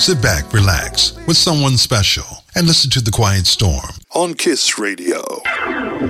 Sit back, relax with someone special, and listen to The Quiet Storm on KISS Radio.